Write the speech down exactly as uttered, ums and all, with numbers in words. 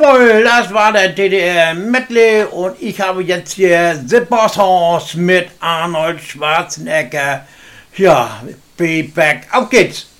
Jawohl, das war der D D R-Medley und ich habe jetzt hier The Boss Horse mit Arnold Schwarzenegger. Ja, be back. Auf geht's!